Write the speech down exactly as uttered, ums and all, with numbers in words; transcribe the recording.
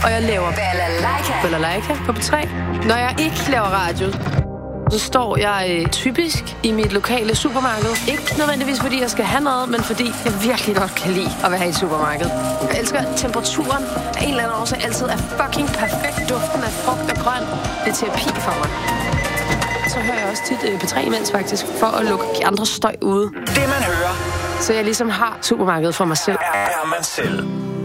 og jeg laver Balalaika. Balalaika på P tre. Når jeg ikke laver radio, så står jeg øh, typisk i mit lokale supermarked. Ikke nødvendigvis fordi jeg skal have noget, men fordi jeg virkelig godt kan lide at være i et supermarked. Jeg elsker temperaturen af en eller anden årsag altid er fucking perfekt. Duften af frugt og grønt. Det er terapi for mig. Så hører jeg også tit øh, P tre imens faktisk, for at lukke de andre støj ude. Det man hører, så jeg ligesom har supermarkedet for mig selv. er, er man selv.